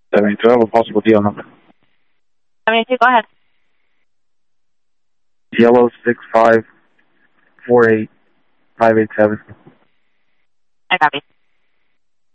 72, I have a possible deal number. 72, go ahead. Yellow 6548587. I copy.